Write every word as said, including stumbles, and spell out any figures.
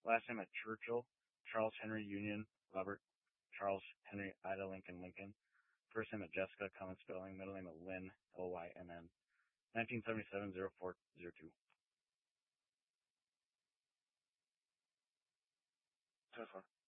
Last name at Churchill, Charles Henry Union, Robert, Charles Henry Ida Lincoln Lincoln. First name at Jessica, common spelling. Middle name at Lynn, L Y N N. nineteen seventy-seven oh four oh two. So far.